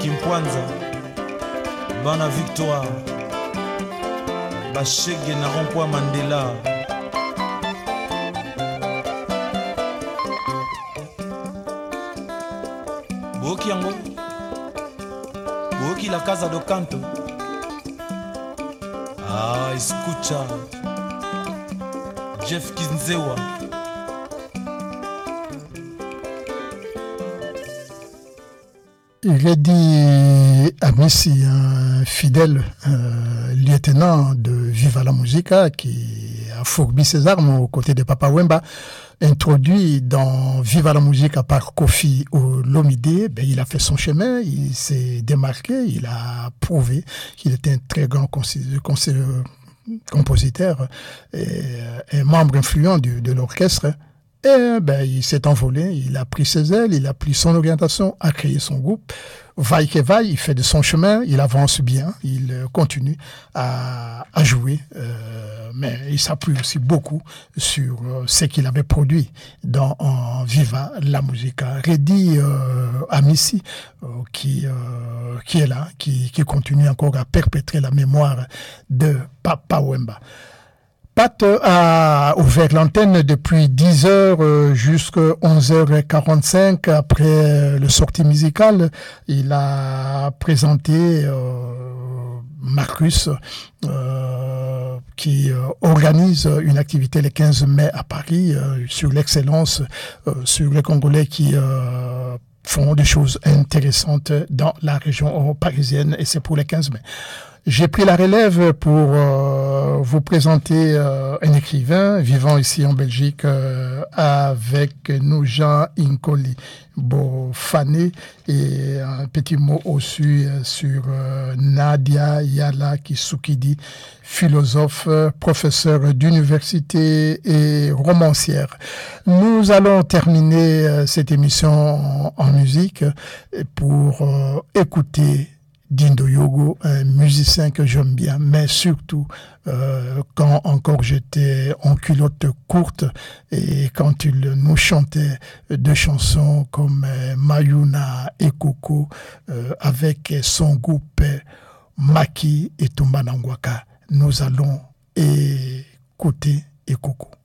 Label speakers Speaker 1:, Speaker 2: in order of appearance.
Speaker 1: Kimpwanza, Bana Victoire, Bachege na Rompoa Mandela. Boki yango, Boki la Casa do Canto. Ah, escucha Jeff Kinzewa.
Speaker 2: Reddy Amissi, un fidèle lieutenant de Viva la Musica qui a fourbi ses armes aux côtés de Papa Wemba, introduit dans Viva la Musica par Koffi Olomide. Il a fait son chemin, il s'est démarqué, il a prouvé qu'il était un très grand compositeur et membre influent de l'orchestre. Et il s'est envolé, il a pris ses ailes, il a pris son orientation, a créé son groupe. Vaille que vaille, il fait de son chemin, il avance bien, il continue à jouer, mais il s'appuie aussi beaucoup sur ce qu'il avait produit dans Viva la Musica. Reddy Amissi, qui est là, qui continue encore à perpétrer la mémoire de Papa Wemba. Pat a ouvert l'antenne depuis 10h jusqu'à 11h45. Après le sortie musicale, il a présenté Marcus qui organise une activité le 15 mai à Paris sur l'excellence, sur les Congolais qui font des choses intéressantes dans la région parisienne, et c'est pour le 15 mai. J'ai pris la relève pour vous présenter un écrivain vivant ici en Belgique avec nous, Jean Inkoli Bofane, et un petit mot aussi sur Nadia Yala Kisukidi, philosophe, professeur d'université et romancière. Nous allons terminer cette émission en musique pour écouter Dindo Yogo, un musicien que j'aime bien, mais surtout quand encore j'étais en culotte courte et quand il nous chantait deux chansons comme Mayuna et Coco avec son groupe Maki et Tumbanangwaka. Nous allons écouter Coco.